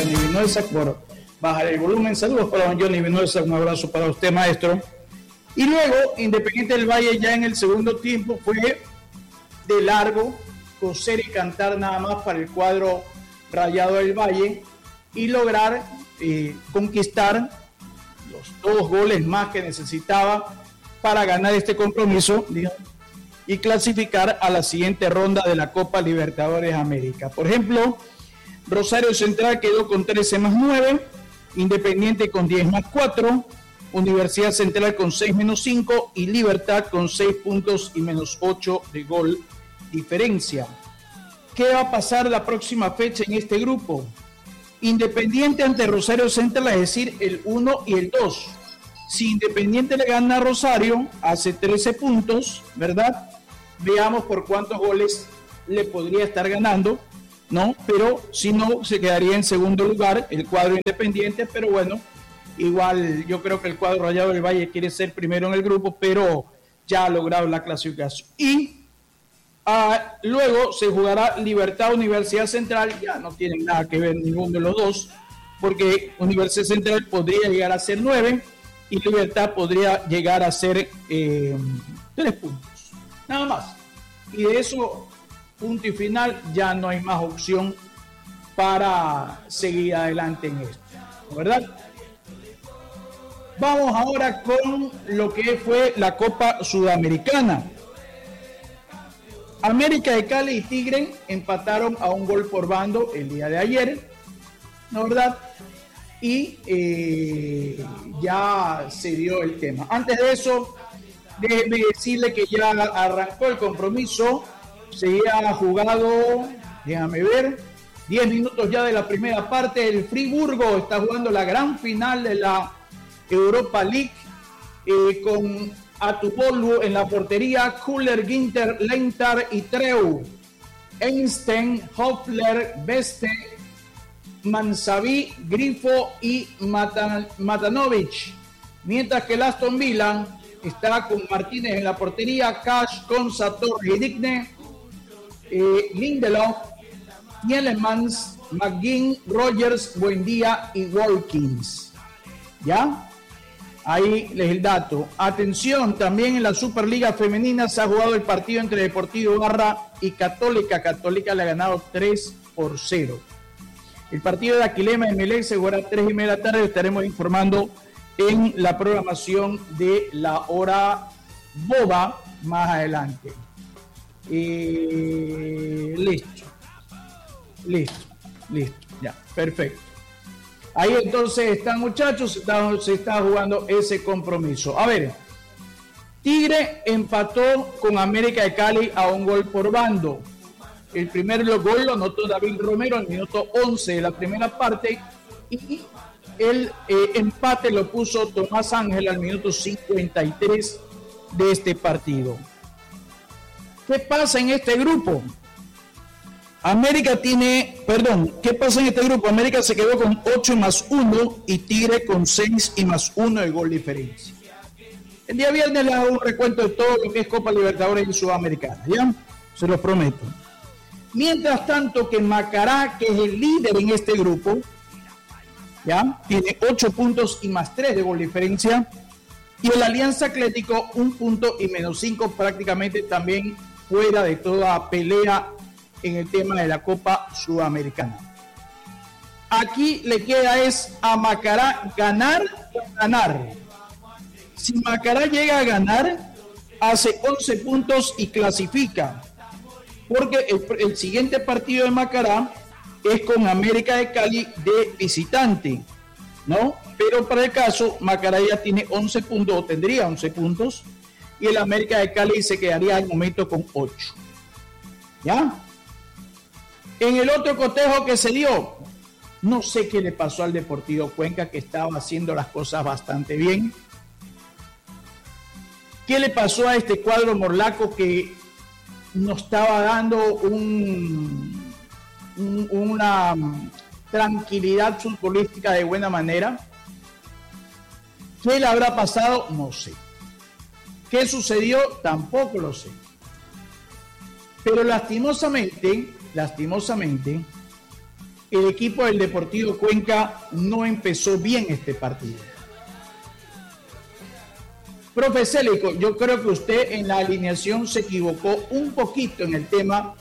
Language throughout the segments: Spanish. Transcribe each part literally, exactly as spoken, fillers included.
Johnny Vinuesa por bajar el volumen. Saludos para don Johnny Vinuesa, un abrazo para usted, maestro. Y luego, Independiente del Valle ya en el segundo tiempo fue de largo, coser y cantar nada más para el cuadro Rayado del Valle y lograr eh, conquistar los dos goles más que necesitaba para ganar este compromiso y clasificar a la siguiente ronda de la Copa Libertadores América. Por ejemplo, Rosario Central quedó con trece más nueve, Independiente con diez más cuatro, Universidad Central con seis menos cinco y Libertad con seis puntos y menos ocho de gol diferencia. ¿Qué va a pasar la próxima fecha en este grupo? Independiente ante Rosario Central, es decir, el uno y el dos. Si Independiente le gana a Rosario, hace trece puntos, ¿verdad? Veamos por cuántos goles le podría estar ganando, ¿no? Pero si no, se quedaría en segundo lugar el cuadro Independiente, pero bueno, igual yo creo que el cuadro Rayado del Valle quiere ser primero en el grupo, pero ya ha logrado la clasificación. Y uh, luego se jugará Libertad Universidad Central, ya no tienen nada que ver ninguno de los dos, porque Universidad Central podría llegar a ser nueve y Libertad podría llegar a ser eh, tres puntos, nada más. Y de eso, punto y final, ya no hay más opción para seguir adelante en esto, ¿verdad? Vamos ahora con lo que fue la Copa Sudamericana. América de Cali y Tigre empataron a un gol por bando el día de ayer, ¿no, verdad? Y eh, ya se dio el tema. Antes de eso, déjeme decirle que ya arrancó el compromiso. Se ha jugado, déjame ver, diez minutos ya de la primera parte. El Friburgo está jugando la gran final de la Europa League eh, con Atubolu en la portería, Kuller, Ginter, Lentar y Treu, Einstein, Hoffler, Beste, Mansaví, Grifo y Matan, Matanovic. Mientras que el Aston Villa está con Martínez en la portería, Cash, Conza, Torres y Digne, eh, Lindelof, Nielemans, McGinn, Rogers, Buendía y Walkins. ¿Ya? Ahí les el dato. Atención, también en la Superliga Femenina se ha jugado el partido entre Deportivo Barra y Católica. Católica le ha ganado tres por cero. El partido de Aquilema y Melec se jugará a tres y media de la tarde. Estaremos informando en la programación de la hora boba más adelante. Eh, listo. Listo. Listo. Ya, perfecto. Ahí entonces están, muchachos, se está, se está jugando ese compromiso. A ver, Tigre empató con América de Cali a un gol por bando. El primer gol lo anotó David Romero al minuto once de la primera parte y el eh, empate lo puso Tomás Ángel al minuto cincuenta y tres de este partido. ¿Qué pasa en este grupo? América tiene, perdón, ¿qué pasa en este grupo? América se quedó con ocho más uno y Tigre con seis y más uno de gol diferencia. El día viernes les hago un recuento de todo lo que es Copa Libertadores y Sudamericana, ¿ya? Se los prometo. Mientras tanto que Macará, que es el líder en este grupo, ¿ya? Tiene ocho puntos y más tres de gol diferencia. Y el Alianza Atlético, un punto y menos cinco, prácticamente también fuera de toda pelea en el tema de la Copa Sudamericana. Aquí le queda es a Macará ganar o ganar. Si Macará llega a ganar, hace once puntos y clasifica. Porque el, el siguiente partido de Macará es con América de Cali de visitante, ¿no? Pero para el caso, Macará ya tiene once puntos, o tendría once puntos, y el América de Cali se quedaría al momento con ocho. ¿Ya? En el otro cotejo que se dio, no sé qué le pasó al Deportivo Cuenca, que estaba haciendo las cosas bastante bien. ¿Qué le pasó a este cuadro morlaco que nos estaba dando un, un, una tranquilidad futbolística de buena manera? ¿Qué le habrá pasado? No sé. ¿Qué sucedió? Tampoco lo sé. Pero lastimosamente, lastimosamente, el equipo del Deportivo Cuenca no empezó bien este partido. Profe Célico, yo creo que usted en la alineación se equivocó un poquito en el tema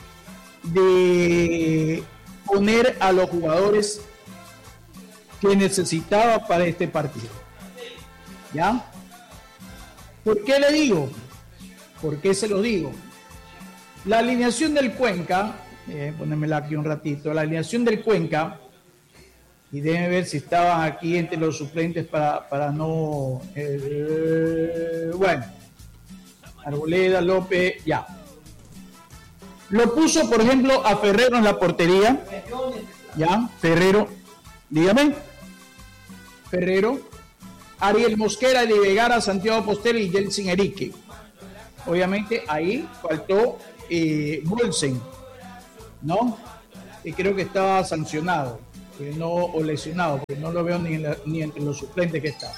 de poner a los jugadores que necesitaba para este partido. ¿Ya? ¿Por qué le digo? ¿Por qué se lo digo? La alineación del Cuenca, eh, ponémela aquí un ratito, la alineación del Cuenca, y déjenme ver si estaban aquí entre los suplentes para, para no... Eh, bueno, Arboleda, López, ya. Lo puso, por ejemplo, a Ferrero en la portería. Ya, Ferrero, dígame. Ferrero. Ariel Mosquera, de Vergara, Santiago Postel y Jelsin Erique. Obviamente ahí faltó eh, Bolsen, ¿no? Y creo que estaba sancionado, que no, o lesionado, porque no lo veo ni, en la, ni entre los suplentes que está.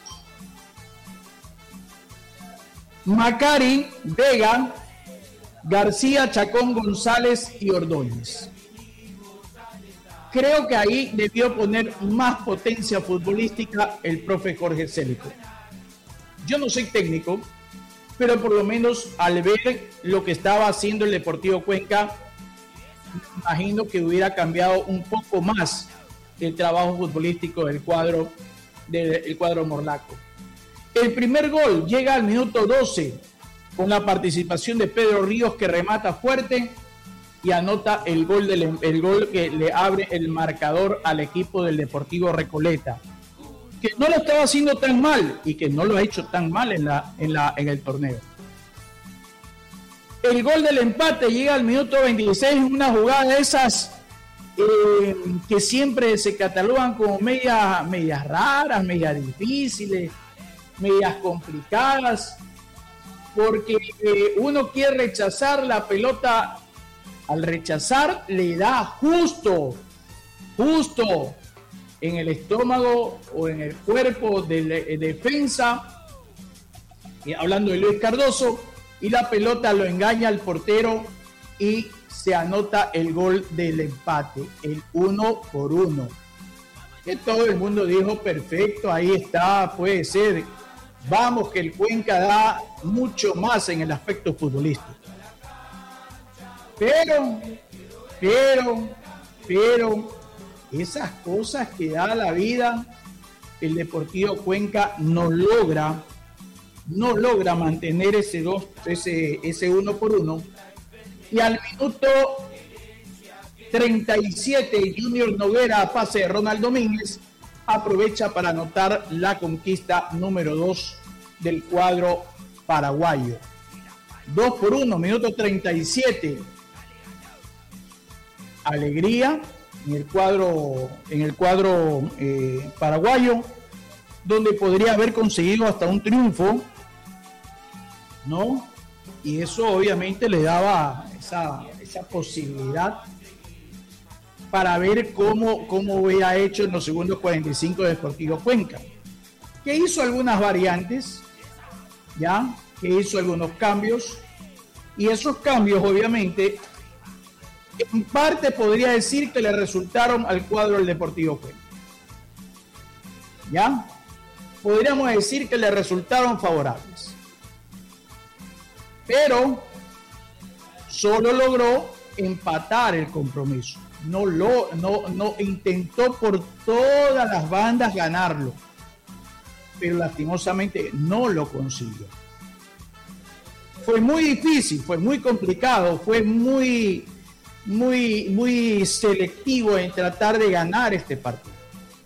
Macari, Vega, García, Chacón, González y Ordóñez. Creo que ahí debió poner más potencia futbolística el profe Jorge Célico. Yo no soy técnico, pero por lo menos al ver lo que estaba haciendo el Deportivo Cuenca, me imagino que hubiera cambiado un poco más el trabajo futbolístico del cuadro, del cuadro morlaco. El primer gol llega al minuto doce con la participación de Pedro Ríos, que remata fuerte y anota el gol, del, el gol que le abre el marcador al equipo del Deportivo Recoleta, que no lo estaba haciendo tan mal y que no lo ha hecho tan mal en, la, en, la, en el torneo. El gol del empate llega al minuto veintiséis en una jugada de esas eh, que siempre se catalogan como medias, medias raras, medias difíciles, medias complicadas, porque eh, uno quiere rechazar la pelota. Al rechazar le da justo, justo en el estómago o en el cuerpo del de defensa, y hablando de Luis Cardoso, y la pelota lo engaña al portero y se anota el gol del empate, el uno por uno. Que todo el mundo dijo, perfecto, ahí está, puede ser. Vamos, que el Cuenca da mucho más en el aspecto futbolístico. Pero, pero, pero, esas cosas que da la vida, el Deportivo Cuenca no logra, no logra mantener ese dos, ese, ese uno por uno. Y al minuto treinta y siete, Junior Noguera, a pase de Ronald Domínguez, aprovecha para anotar la conquista número dos del cuadro paraguayo. dos por uno, minuto treinta y siete. Alegría en el cuadro, en el cuadro eh, paraguayo, donde podría haber conseguido hasta un triunfo, ¿no? Y eso obviamente le daba esa, esa posibilidad para ver cómo, cómo hubiera hecho en los segundos cuarenta y cinco de Deportivo Cuenca, que hizo algunas variantes, ya, que hizo algunos cambios, y esos cambios obviamente en parte podría decir que le resultaron al cuadro del Deportivo Cuenca. ¿Ya? Podríamos decir que le resultaron favorables. Pero solo logró empatar el compromiso. No, lo, no, no intentó por todas las bandas ganarlo. Pero lastimosamente no lo consiguió. Fue muy difícil, fue muy complicado, fue muy... muy, muy selectivo en tratar de ganar este partido,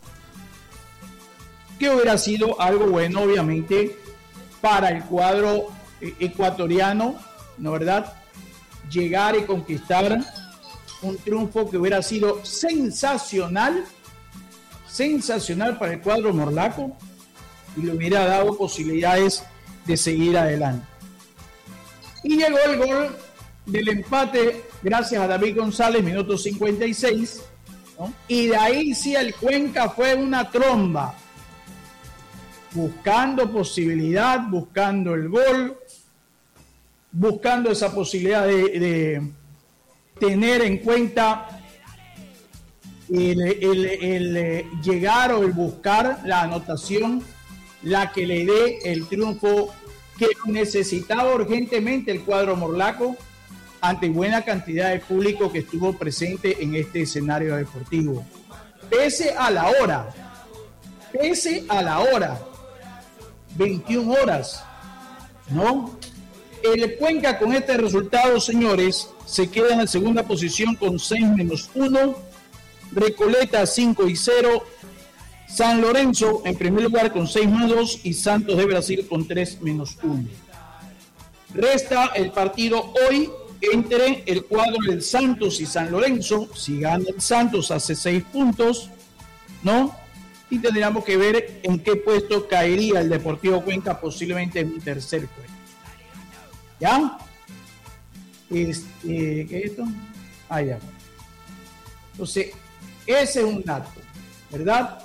que hubiera sido algo bueno obviamente para el cuadro ecuatoriano, ¿no verdad? Llegar y conquistar un triunfo que hubiera sido sensacional, sensacional para el cuadro morlaco, y le hubiera dado posibilidades de seguir adelante. Y llegó el gol del empate gracias a David González, minuto cincuenta y seis, ¿no? Y de ahí sí el Cuenca fue una tromba, buscando posibilidad, buscando el gol, buscando esa posibilidad de, de tener en cuenta el, el, el, el llegar o el buscar la anotación, la que le dé el triunfo que necesitaba urgentemente el cuadro morlaco ante buena cantidad de público que estuvo presente en este escenario deportivo. Pese a la hora, pese a la hora, veintiuna horas, ¿no? El Cuenca con este resultado, señores, se queda en la segunda posición con seis menos uno, Recoleta cinco y cero, San Lorenzo en primer lugar con seis más dos y Santos de Brasil con tres menos uno. Resta el partido hoy entre el cuadro del Santos y San Lorenzo. Si gana el Santos hace seis puntos, ¿no? Y tendríamos que ver en qué puesto caería el Deportivo Cuenca, posiblemente en un tercer puesto. ¿Ya? Este, ¿qué es esto? Ah, ya. Entonces, ese es un dato, ¿verdad?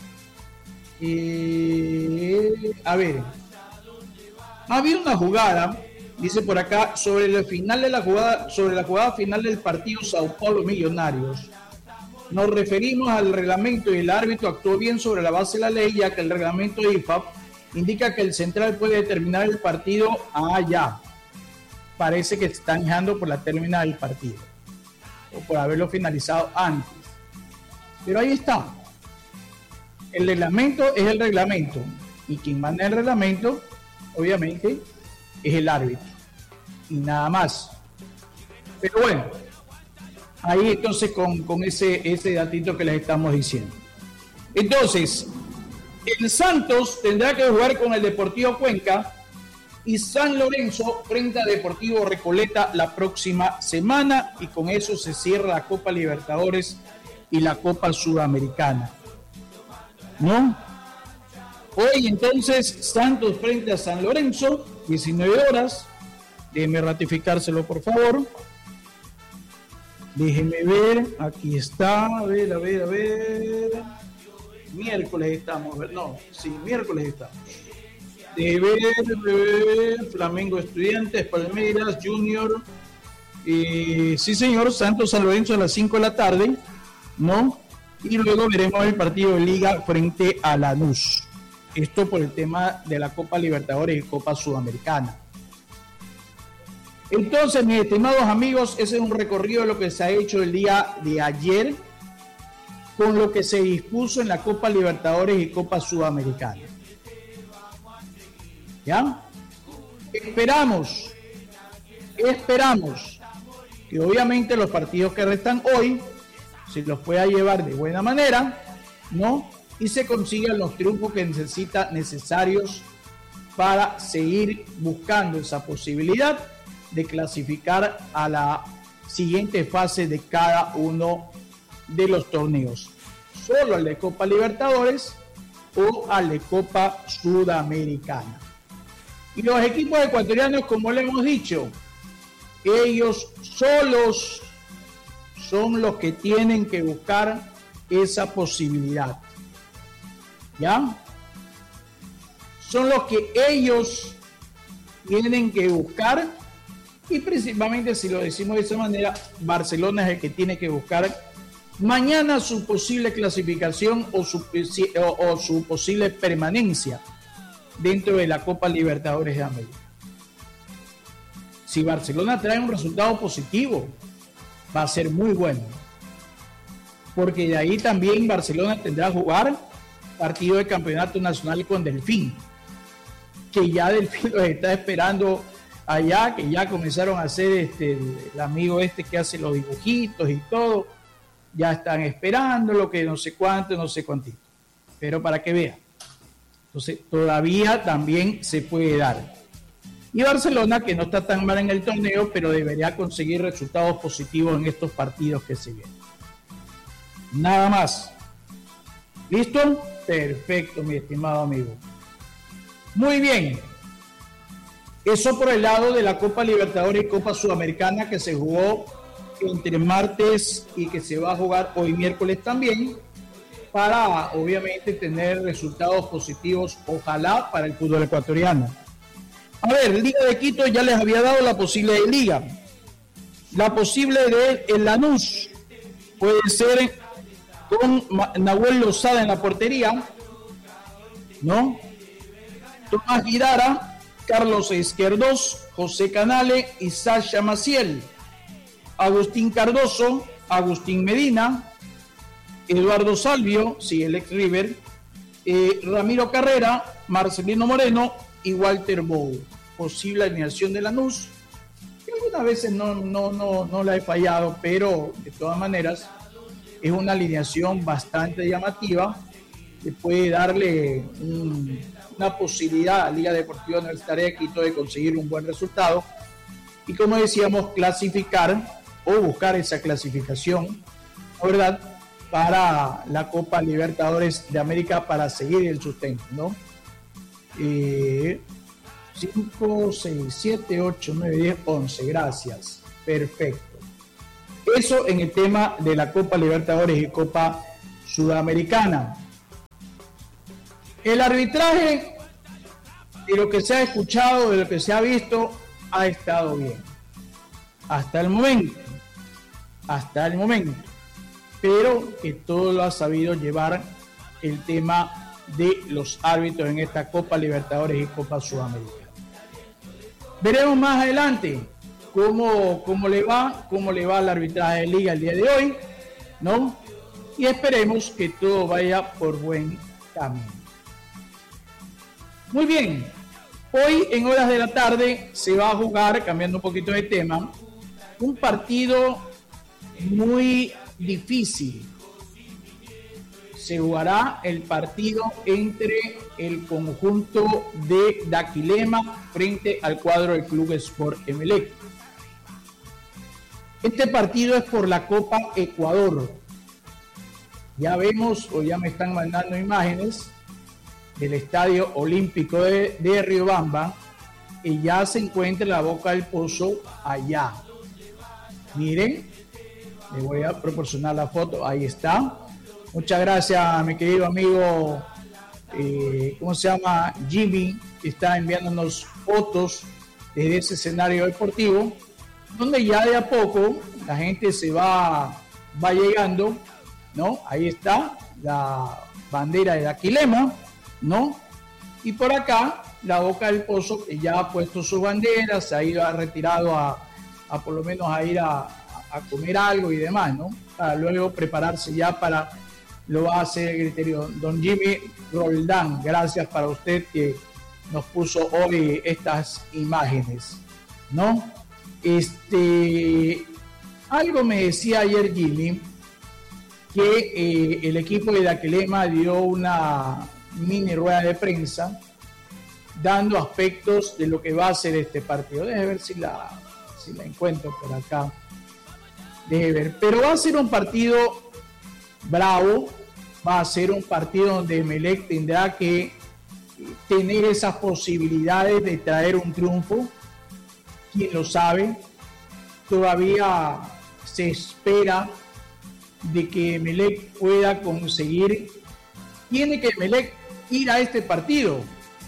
Eh, a ver, ha habido una jugada, dice por acá, sobre el final de la jugada, sobre la jugada final del partido Sao Paulo Millonarios. Nos referimos al reglamento y el árbitro actuó bien sobre la base de la ley, ya que el reglamento I F A B indica que el central puede determinar el partido allá. Parece que se están dejando por la terminal del partido o por haberlo finalizado antes. Pero ahí está. El reglamento es el reglamento y quien manda el reglamento, obviamente, es el árbitro y nada más. Pero bueno, ahí entonces con, con ese, ese datito que les estamos diciendo. Entonces, el Santos tendrá que jugar con el Deportivo Cuenca y San Lorenzo frente a Deportivo Recoleta la próxima semana, y con eso se cierra la Copa Libertadores y la Copa Sudamericana, ¿no? Hoy entonces Santos frente a San Lorenzo, diecinueve horas. Déjenme ratificárselo, por favor. Déjenme ver, aquí está, a ver, a ver, a ver. Miércoles estamos, no, sí, miércoles estamos. De ver, ver, Flamengo Estudiantes, Palmeiras, Junior. Eh, sí, señor, Santos San Lorenzo a las cinco de la tarde, ¿no? Y luego veremos el partido de Liga frente a Lanús. Esto por el tema de la Copa Libertadores y Copa Sudamericana. Entonces, mis estimados amigos, ese es un recorrido de lo que se ha hecho el día de ayer con lo que se dispuso en la Copa Libertadores y Copa Sudamericana. ¿Ya? Esperamos, esperamos que obviamente los partidos que restan hoy se los pueda llevar de buena manera, ¿no? Y se consigan los triunfos que necesita necesarios para seguir buscando esa posibilidad de clasificar a la siguiente fase de cada uno de los torneos, solo al de Copa Libertadores o al de Copa Sudamericana. Y los equipos ecuatorianos, como le hemos dicho, ellos solos son los que tienen que buscar esa posibilidad. ¿Ya? Son los que ellos tienen que buscar, y principalmente, si lo decimos de esa manera, Barcelona es el que tiene que buscar mañana su posible clasificación o su, o, o su posible permanencia dentro de la Copa Libertadores de América. Si Barcelona trae un resultado positivo, va a ser muy bueno, porque de ahí también Barcelona tendrá que jugar partido de campeonato nacional con Delfín, que ya Delfín los está esperando allá, que ya comenzaron a hacer este, el amigo este que hace los dibujitos y todo, ya están esperando lo que no sé cuánto, no sé cuántito, pero para que vean. Entonces todavía también se puede dar. Y Barcelona, que no está tan mal en el torneo, pero debería conseguir resultados positivos en estos partidos que se vienen. Nada más. ¿Listo? Perfecto, mi estimado amigo. Muy bien. Eso por el lado de la Copa Libertadores y Copa Sudamericana, que se jugó entre martes y que se va a jugar hoy miércoles también, para obviamente tener resultados positivos, ojalá, para el fútbol ecuatoriano. A ver, Liga de Quito ya les había dado la posible de Liga. La posible de el Lanús puede ser con Nahuel Lozada en la portería, ¿no? Tomás Guidara, Carlos Izquierdos, José Canale y Sasha Maciel. Agustín Cardoso, Agustín Medina, Eduardo Salvio, sí, el ex River, eh, Ramiro Carrera, Marcelino Moreno y Walter Bou. Posible alineación de Lanús, que algunas veces no, no, no, no la he fallado, pero de todas maneras es una alineación bastante llamativa que puede darle un, una posibilidad a Liga Deportiva Universitaria de Quito de conseguir un buen resultado y, como decíamos, clasificar o buscar esa clasificación, ¿verdad?, para la Copa Libertadores de América para seguir el sustento, ¿no? Eh, cinco, seis, siete, ocho, nueve, diez, once, gracias, perfecto. Eso en el tema de la Copa Libertadores y Copa Sudamericana. El arbitraje, de lo que se ha escuchado, de lo que se ha visto, ha estado bien. Hasta el momento. Hasta el momento. Pero que todo lo ha sabido llevar el tema de los árbitros en esta Copa Libertadores y Copa Sudamericana. Veremos más adelante cómo, cómo le va, cómo le va al arbitraje de Liga el día de hoy, ¿no? Y esperemos que todo vaya por buen camino. Muy bien, hoy en horas de la tarde se va a jugar, cambiando un poquito de tema, un partido muy difícil. Se jugará el partido entre el conjunto de Daquilema frente al cuadro del Club Sport Emelec. Este partido es por la Copa Ecuador. Ya vemos, o ya me están mandando imágenes del Estadio Olímpico de, de Riobamba, y ya se encuentra la Boca del Pozo allá. Miren, les voy a proporcionar la foto, ahí está. Muchas gracias, mi querido amigo, eh, ¿cómo se llama? Jimmy, que está enviándonos fotos desde ese escenario deportivo, donde ya de a poco la gente se va, va llegando, ¿no? Ahí está la bandera de Daquilema, ¿no? Y por acá, la Boca del Pozo, que ya ha puesto sus banderas, se ha ido ha retirado a, a por lo menos a ir a, a comer algo y demás, ¿no? Para luego prepararse ya para... Lo va a hacer el criterio. Don Jimmy Roldán, gracias para usted que nos puso hoy estas imágenes, ¿no? Este, algo me decía ayer Jimmy, que eh, el equipo de Daquilema dio una mini rueda de prensa dando aspectos de lo que va a ser este partido. Deje ver si la, si la encuentro por acá. Deje ver. Pero va a ser un partido bravo. Va a ser un partido donde Emelec tendrá que tener esas posibilidades de traer un triunfo. Quién lo sabe. Todavía se espera de que Emelec pueda conseguir. Tiene que Emelec ir a este partido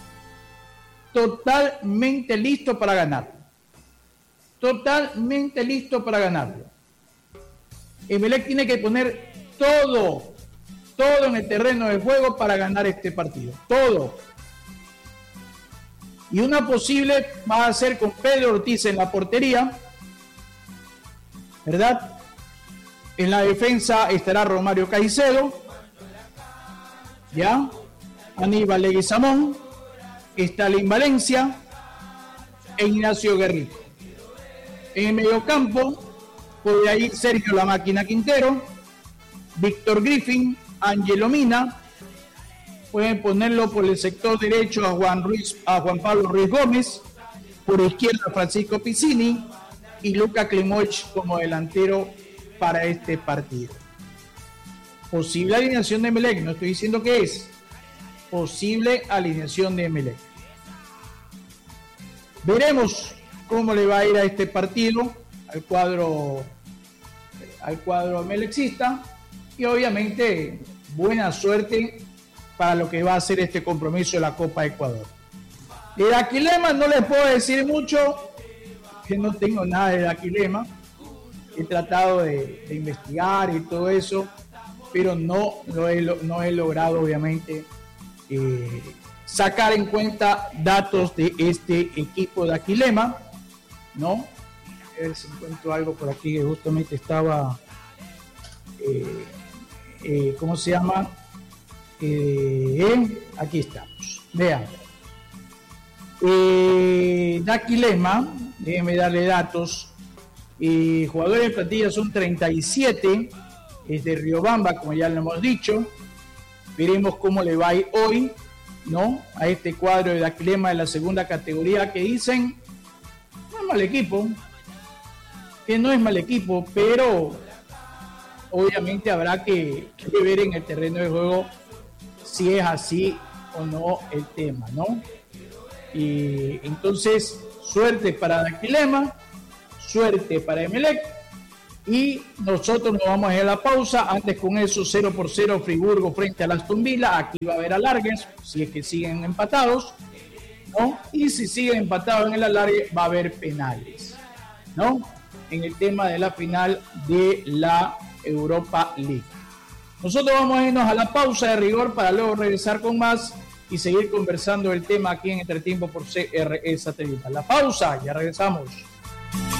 totalmente listo para ganar. Totalmente listo para ganarlo. Emelec tiene que poner todo. Todo en el terreno de juego para ganar este partido. Todo. Y una posible va a ser con Pedro Ortiz en la portería. ¿Verdad? En la defensa estará Romario Caicedo. ¿Ya? Aníbal Leguizamón. Stalin Valencia. E Ignacio Guerrero. En el mediocampo puede ir Sergio La Máquina Quintero. Víctor Griffin. Angelo Mina, pueden ponerlo por el sector derecho a Juan Ruiz, a Juan Pablo Ruiz Gómez, por izquierda Francisco Piccini y Luca Klemoich como delantero para este partido. Posible alineación de Emelec, no estoy diciendo que es, posible alineación de Emelec. Veremos cómo le va a ir a este partido al cuadro al cuadro emelecista. Y obviamente buena suerte para lo que va a ser este compromiso de la Copa Ecuador. De Daquilema no les puedo decir mucho, que no tengo nada de Daquilema. He tratado de, de investigar y todo eso, pero no, no, he, no he logrado obviamente eh, sacar en cuenta datos de este equipo de Aquilema, ¿no? A ver si encuentro algo por aquí que justamente estaba, eh, eh, ¿cómo se llama? Eh, aquí estamos, vean. Eh, de Aquilema, déjenme darle datos. Eh, jugadores de plantilla son treinta y siete, es de Riobamba, como ya lo hemos dicho. Veremos cómo le va hoy, ¿no? A este cuadro de Aquilema de la segunda categoría, que dicen no es mal equipo, que no es mal equipo, pero obviamente habrá que, que ver en el terreno de juego si es así o no el tema, ¿no? Y entonces, suerte para Aquilema, suerte para Emelec, y nosotros nos vamos a ir a la pausa. Antes, con eso, cero por cero Friburgo frente a la Aston Villa. Aquí va a haber alargues, si es que siguen empatados, ¿no? Y si siguen empatados en el alargue, va a haber penales, ¿no? En el tema de la final de la Europa League. Nosotros vamos a irnos a la pausa de rigor para luego regresar con más y seguir conversando el tema aquí en Entretiempo por C R E Satelital. La pausa, ya regresamos.